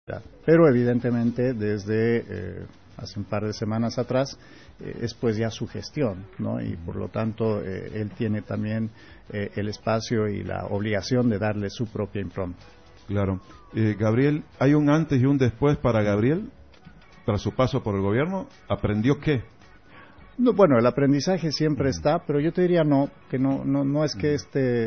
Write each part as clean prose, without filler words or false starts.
Pero evidentemente desde hace un par de semanas atrás es pues ya su gestión, ¿no? Y por lo tanto él tiene también el espacio y la obligación de darle su propia impronta. Claro. Gabriel, ¿hay un antes y un después para Gabriel tras su paso por el gobierno? ¿Aprendió qué? No, bueno, el aprendizaje siempre está, pero yo te diría que no es que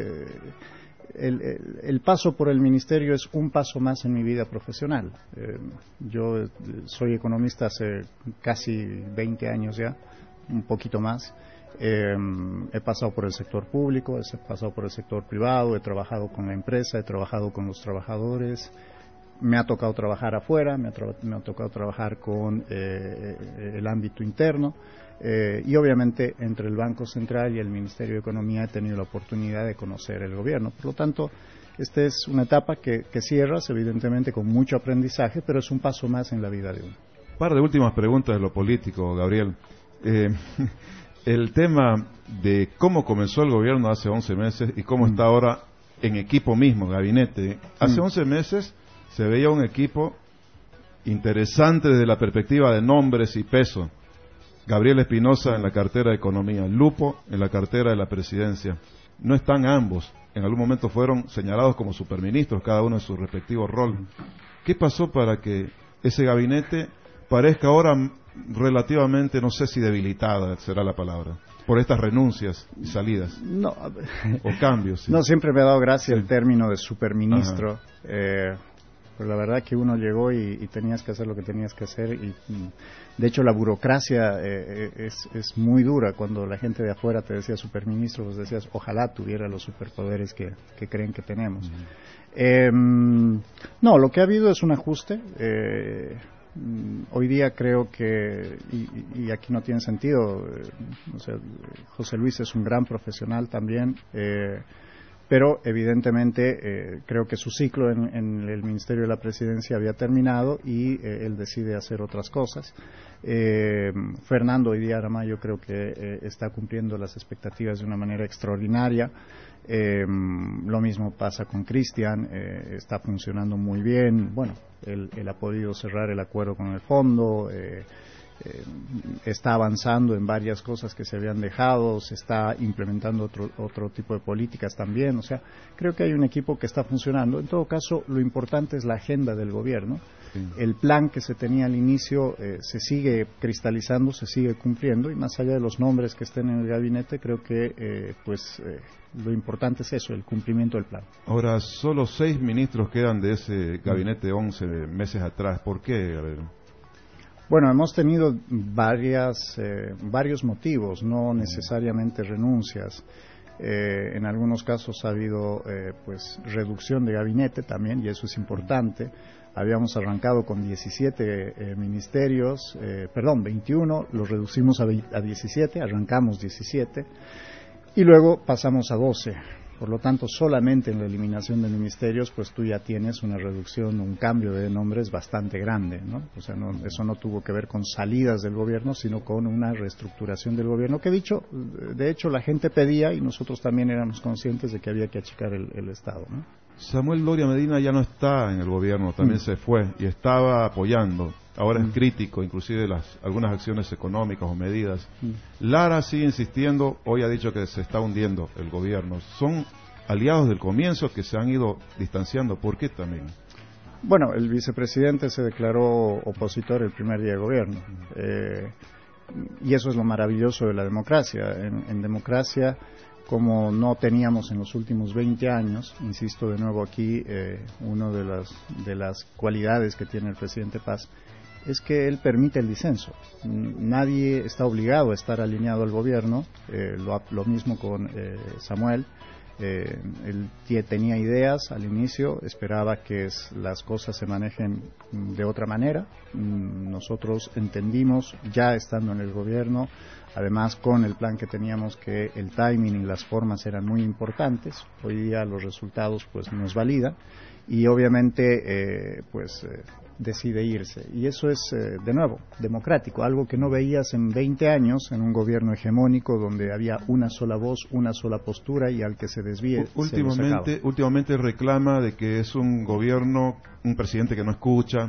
el paso por el ministerio es un paso más en mi vida profesional. Yo soy economista hace casi 20 años ya, un poquito más. He pasado por el sector público, he pasado por el sector privado, he trabajado con la empresa, he trabajado con los trabajadores. Me ha tocado trabajar afuera, me ha tocado trabajar con el ámbito interno. Y obviamente entre el Banco Central y el Ministerio de Economía he tenido la oportunidad de conocer el gobierno. Por lo tanto, esta es una etapa que cierras evidentemente con mucho aprendizaje, pero es un paso más en la vida de uno. Un par de últimas preguntas de lo político, Gabriel. El tema de cómo comenzó el gobierno hace 11 meses y cómo está ahora en equipo mismo, gabinete. Hace 11 meses se veía un equipo interesante desde la perspectiva de nombres y peso. Gabriel Espinosa en la cartera de Economía, Lupo en la cartera de la Presidencia. No están ambos. En algún momento fueron señalados como superministros, cada uno en su respectivo rol. ¿Qué pasó para que ese gabinete parezca ahora relativamente, no sé si debilitada será la palabra, por estas renuncias y salidas? No. O cambios. Sí. No, siempre me ha dado gracia el término de superministro. Pero la verdad que uno llegó y tenías que hacer lo que tenías que hacer y de hecho la burocracia es muy dura. Cuando la gente de afuera te decía superministro, pues decías ojalá tuviera los superpoderes que creen que tenemos. No, lo que ha habido es un ajuste. Hoy día creo que, y aquí no tiene sentido, o sea, José Luis es un gran profesional también, pero evidentemente creo que su ciclo en el Ministerio de la Presidencia había terminado y él decide hacer otras cosas. Fernando hoy día además yo creo que está cumpliendo las expectativas de una manera extraordinaria. Lo mismo pasa con Cristian, está funcionando muy bien. Bueno, él ha podido cerrar el acuerdo con el fondo, está avanzando en varias cosas que se habían dejado, se está implementando otro tipo de políticas también. O sea, creo que hay un equipo que está funcionando. En todo caso, lo importante es la agenda del gobierno. Sí. El plan que se tenía al inicio se sigue cristalizando, se sigue cumpliendo, y más allá de los nombres que estén en el gabinete, creo que lo importante es eso, el cumplimiento del plan. Ahora, solo 6 ministros quedan de ese gabinete de 11 meses atrás. ¿Por qué? A ver. Bueno, hemos tenido varios motivos, no necesariamente renuncias. En algunos casos ha habido reducción de gabinete también, y eso es importante. Habíamos arrancado con 17 ministerios, 21, los reducimos a 17, arrancamos 17, y luego pasamos a 12. Por lo tanto, solamente en la eliminación de ministerios, pues tú ya tienes una reducción, un cambio de nombres bastante grande, ¿no? O sea, eso no tuvo que ver con salidas del gobierno, sino con una reestructuración del gobierno, que de hecho la gente pedía y nosotros también éramos conscientes de que había que achicar el Estado, ¿no? Samuel Doria Medina ya no está en el gobierno, también se fue y estaba apoyando. Ahora es crítico, inclusive de algunas acciones económicas o medidas. Lara sigue insistiendo, hoy ha dicho que se está hundiendo el gobierno. Son aliados del comienzo que se han ido distanciando. ¿Por qué también? Bueno, el vicepresidente se declaró opositor el primer día de gobierno. Y eso es lo maravilloso de la democracia. En democracia, como no teníamos en los últimos 20 años, insisto de nuevo aquí, una de las cualidades que tiene el presidente Paz es que él permite el disenso. Nadie está obligado a estar alineado al gobierno. Lo mismo con Samuel. Él tenía ideas al inicio, esperaba que las cosas se manejen de otra manera. Nosotros entendimos, ya estando en el gobierno, además con el plan que teníamos, que el timing y las formas eran muy importantes. Hoy día los resultados pues nos validan y obviamente decide irse. Y eso es, de nuevo, democrático, algo que no veías en 20 años en un gobierno hegemónico donde había una sola voz, una sola postura, y al que se desvíe últimamente reclama de que es un gobierno, un presidente que no escucha,